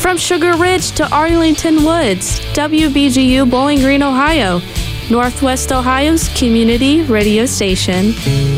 From Sugar Ridge to Arlington Woods, WBGU Bowling Green, Ohio, Northwest Ohio's community radio station.